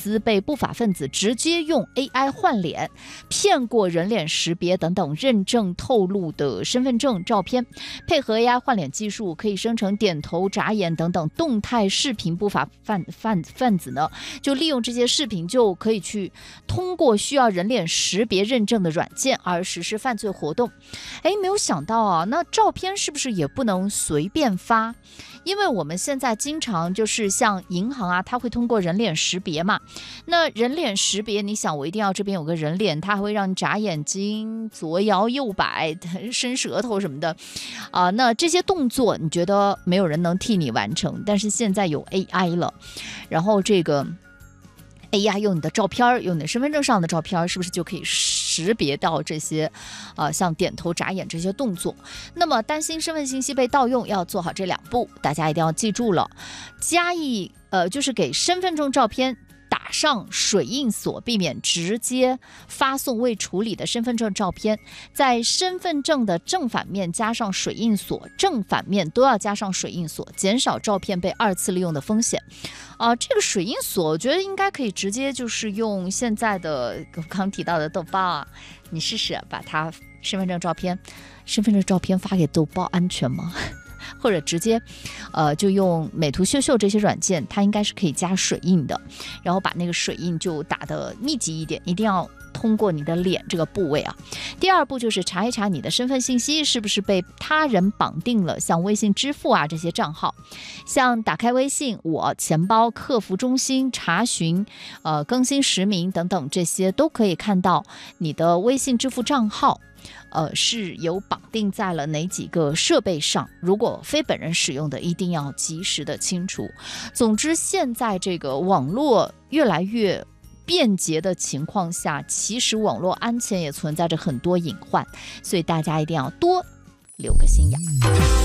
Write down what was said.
司被不法分子直接用 AI 换脸，骗过人脸识别等等认证透露的身份证照片，配合 AI 换脸技术，可以生成点头、眨眼等等动态视频。不法分子呢，就利用这些视频，就可以去通过需要人脸识别认证的软件而实施犯罪活动。没有想到啊，那照片是不是也不能随便发？因为我们现在经常就是像银行啊，它会通过人脸识别嘛。那人脸识别，你想我一定要这边有个人脸，它还会让你眨眼睛、左摇右摆、伸舌头什么的那这些动作你觉得没有人能替你完成，但是现在有 AI 了，然后这个 AI 用你的照片，用你的身份证上的照片，是不是就可以识别到这些像点头、眨眼这些动作？那么担心身份信息被盗用，要做好这2步，大家一定要记住了。就是给身份证照片打上水印锁，避免直接发送未处理的身份证照片。在身份证的正反面加上水印锁，正反面都要加上水印锁，减少照片被2次利用的风险。这个水印锁我觉得应该可以直接就是用现在的我刚提到的豆包啊，你试试把它身份证照片发给豆包，安全吗？或者直接就用美图秀秀这些软件，它应该是可以加水印的，然后把那个水印就打得密集一点，一定要通过你的脸这个部位啊。第2步就是查一查你的身份信息是不是被他人绑定了，像微信支付啊这些账号，像打开微信、我钱包、客服中心查询更新实名等等，这些都可以看到你的微信支付账号是有绑定在了哪几个设备上，如果非本人使用的一定要及时的清除。总之现在这个网络越来越便捷的情况下，其实网络安全也存在着很多隐患，所以大家一定要多留个心眼。